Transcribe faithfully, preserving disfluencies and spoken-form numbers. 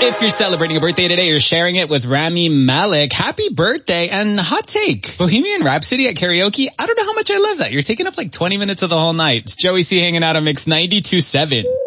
If you're celebrating a birthday today, you're sharing it with Rami Malek. Happy birthday. And hot take, Bohemian Rhapsody at karaoke. I don't know how much I love that. You're taking up like twenty minutes of the whole night. It's Joey C hanging out on Mix ninety-two point seven.